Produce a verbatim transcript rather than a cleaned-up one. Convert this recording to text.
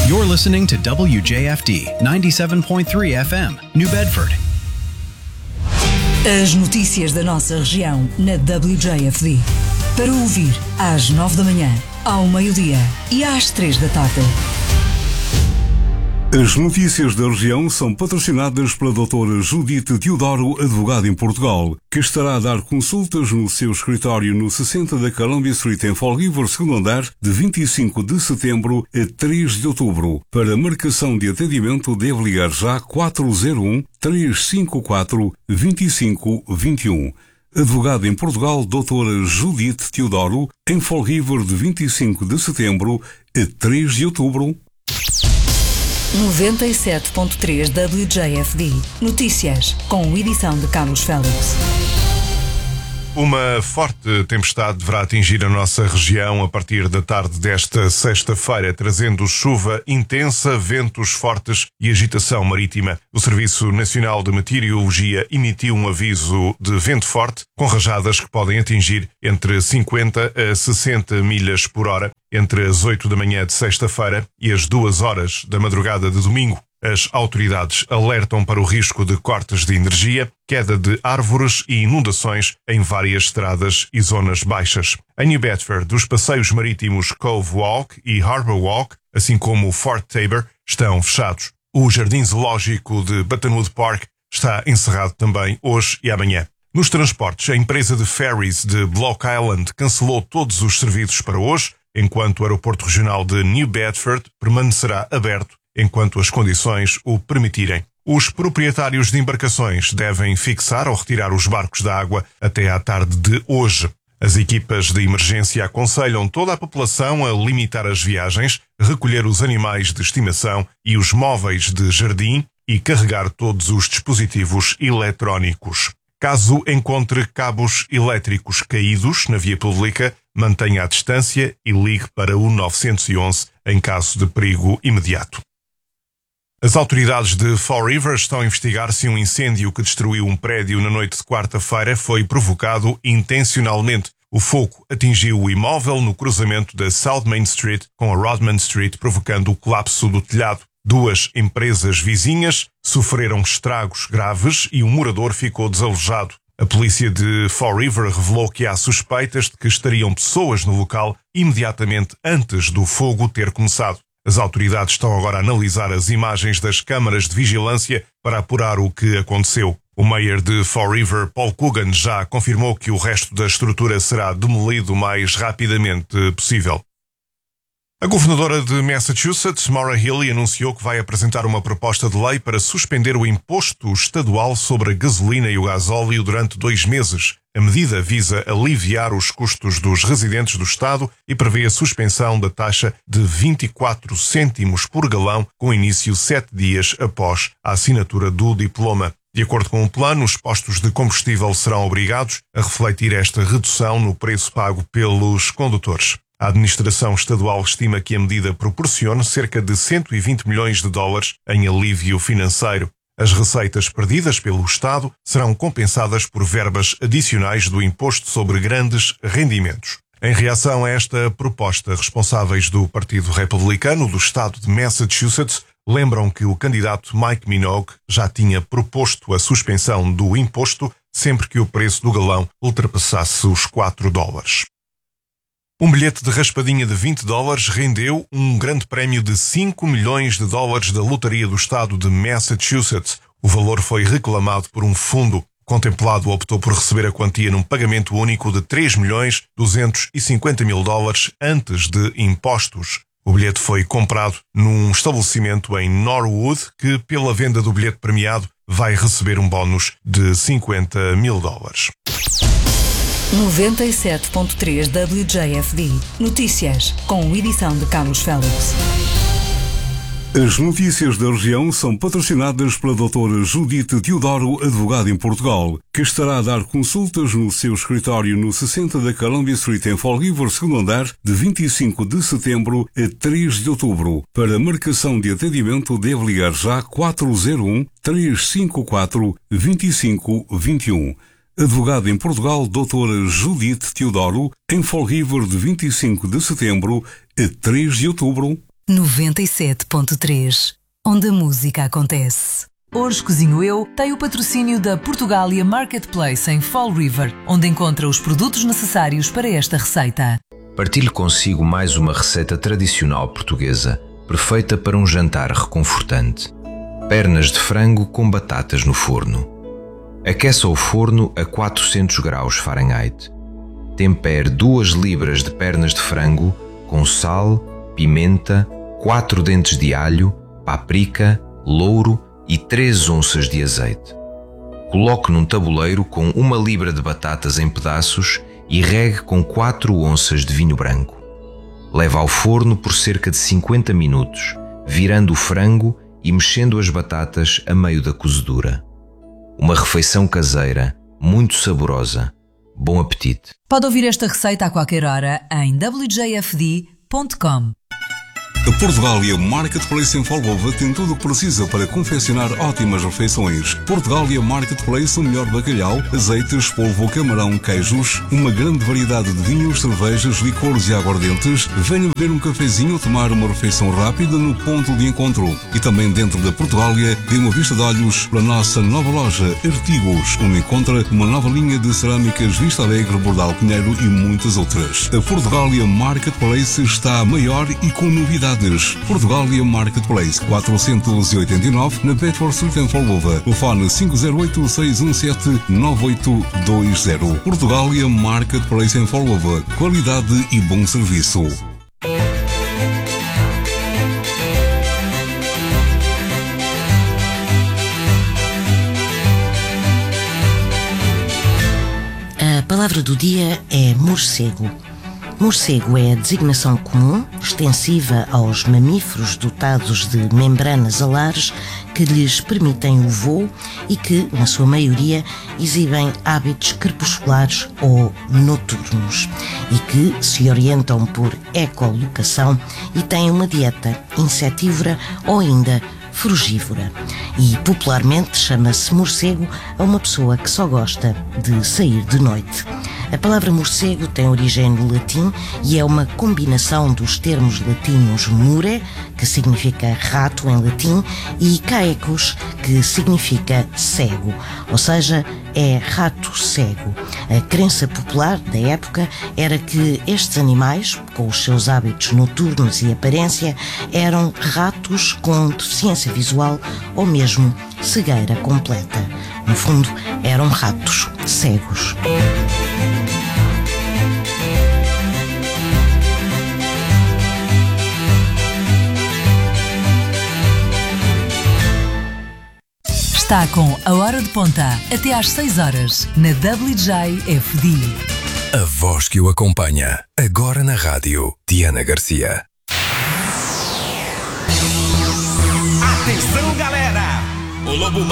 You're listening to W J F D ninety-seven point three F M, New Bedford. As notícias da nossa região na W J F D. Para ouvir às nove da manhã, ao meio-dia e às três da tarde. As notícias da região são patrocinadas pela doutora Judite Teodoro, advogada em Portugal, que estará a dar consultas no seu escritório no sessenta da Columbia Street em Fall River, segundo andar, de vinte e cinco de setembro a três de outubro. Para marcação de atendimento, deve ligar já quatro zero um, três cinco quatro, dois cinco dois um. Advogada em Portugal, doutora Judite Teodoro, em Fall River, de vinte e cinco de setembro a três de outubro. noventa e sete ponto três W J F D. Notícias, com edição de Carlos Félix. Uma forte tempestade deverá atingir a nossa região a partir da tarde desta sexta-feira, trazendo chuva intensa, ventos fortes e agitação marítima. O Serviço Nacional de Meteorologia emitiu um aviso de vento forte, com rajadas que podem atingir entre cinquenta a sessenta milhas por hora, entre as oito da manhã de sexta-feira e as duas horas da madrugada de domingo. As autoridades alertam para o risco de cortes de energia, queda de árvores e inundações em várias estradas e zonas baixas. Em New Bedford, os passeios marítimos Cove Walk e Harbour Walk, assim como o Fort Taber, estão fechados. O Jardim Zoológico de Buttonwood Park está encerrado também hoje e amanhã. Nos transportes, a empresa de ferries de Block Island cancelou todos os serviços para hoje, enquanto o aeroporto regional de New Bedford permanecerá aberto enquanto as condições o permitirem. Os proprietários de embarcações devem fixar ou retirar os barcos da água até à tarde de hoje. As equipas de emergência aconselham toda a população a limitar as viagens, recolher os animais de estimação e os móveis de jardim e carregar todos os dispositivos eletrónicos. Caso encontre cabos elétricos caídos na via pública, mantenha a distância e ligue para o nove um um em caso de perigo imediato. As autoridades de Fall River estão a investigar se um incêndio que destruiu um prédio na noite de quarta-feira foi provocado intencionalmente. O fogo atingiu o imóvel no cruzamento da South Main Street com a Rodman Street, provocando o colapso do telhado. Duas empresas vizinhas sofreram estragos graves e um morador ficou desalojado. A polícia de Fall River revelou que há suspeitas de que estariam pessoas no local imediatamente antes do fogo ter começado. As autoridades estão agora a analisar as imagens das câmaras de vigilância para apurar o que aconteceu. O mayor de Fall River, Paul Coogan, já confirmou que o resto da estrutura será demolido o mais rapidamente possível. A governadora de Massachusetts, Maura Healey, anunciou que vai apresentar uma proposta de lei para suspender o imposto estadual sobre a gasolina e o gasóleo durante dois meses. A medida visa aliviar os custos dos residentes do estado e prevê a suspensão da taxa de vinte e quatro cêntimos por galão, com início sete dias após a assinatura do diploma. De acordo com o plano, os postos de combustível serão obrigados a refletir esta redução no preço pago pelos condutores. A administração estadual estima que a medida proporcione cerca de cento e vinte milhões de dólares em alívio financeiro. As receitas perdidas pelo Estado serão compensadas por verbas adicionais do imposto sobre grandes rendimentos. Em reação a esta proposta, responsáveis do Partido Republicano do Estado de Massachusetts lembram que o candidato Mike Minogue já tinha proposto a suspensão do imposto sempre que o preço do galão ultrapassasse os quatro dólares. Um bilhete de raspadinha de vinte dólares rendeu um grande prémio de cinco milhões de dólares da Lotaria do Estado de Massachusetts. O valor foi reclamado por um fundo. Contemplado optou por receber a quantia num pagamento único de três milhões duzentos e cinquenta mil dólares antes de impostos. O bilhete foi comprado num estabelecimento em Norwood que, pela venda do bilhete premiado, vai receber um bónus de cinquenta mil dólares. noventa e sete ponto três W J F D. Notícias, com edição de Carlos Félix. As notícias da região são patrocinadas pela doutora Judite Teodoro, advogada em Portugal, que estará a dar consultas no seu escritório no sessenta da Columbia Street em Fall River, segundo andar, de vinte e cinco de setembro a três de outubro. Para marcação de atendimento, deve ligar já quatro zero um, três cinco quatro, dois cinco dois um. Advogada em Portugal, doutora Judite Teodoro, em Fall River, de vinte e cinco de setembro a três de outubro. noventa e sete ponto três, onde a música acontece. Hoje Cozinho Eu tem o patrocínio da Portugália Marketplace em Fall River, onde encontra os produtos necessários para esta receita. Partilho consigo mais uma receita tradicional portuguesa, perfeita para um jantar reconfortante. Pernas de frango com batatas no forno. Aqueça o forno a quatrocentos graus Fahrenheit. Tempere duas libras de pernas de frango com sal, pimenta, quatro dentes de alho, páprica, louro e três onças de azeite. Coloque num tabuleiro com uma libra de batatas em pedaços e regue com quatro onças de vinho branco. Leve ao forno por cerca de cinquenta minutos, virando o frango e mexendo as batatas a meio da cozedura. Uma refeição caseira, muito saborosa. Bom apetite! Pode ouvir esta receita a qualquer hora em w j f d ponto com. A Portugália Marketplace em Folgova tem tudo o que precisa para confeccionar ótimas refeições. Portugália Marketplace, o melhor bacalhau, azeites, polvo, camarão, queijos, uma grande variedade de vinhos, cervejas, licores e aguardentes. Venha beber um cafezinho ou tomar uma refeição rápida no ponto de encontro. E também dentro da Portugália, dê uma vista de olhos para a nossa nova loja Artigos, onde encontra uma nova linha de cerâmicas Vista Alegre, Bordal Pinheiro e muitas outras. A Portugália Marketplace está maior e com novidades. Portugália Marketplace, quatrocentos e oitenta e nove, na Bedford Street em Folgova. Telefone cinco zero oito, seis um sete, nove oito dois zero. Portugália Marketplace em Folgova. Qualidade e bom serviço. A palavra do dia é morcego. Morcego é a designação comum, extensiva aos mamíferos dotados de membranas alares que lhes permitem o voo e que, na sua maioria, exibem hábitos crepusculares ou noturnos e que se orientam por ecolocação e têm uma dieta insetívora ou ainda frugívora. E popularmente chama-se morcego a uma pessoa que só gosta de sair de noite. A palavra morcego tem origem no latim e é uma combinação dos termos latinos mure, que significa rato em latim, e caecus, que significa cego, ou seja, é rato cego. A crença popular da época era que estes animais, com os seus hábitos noturnos e aparência, eram ratos com deficiência visual ou mesmo cegueira completa. No fundo, eram ratos cegos. Está com a Hora de Ponta, até às seis horas, na W J F D. A voz que o acompanha, agora na rádio, Diana Garcia. Atenção, galera! O Lobo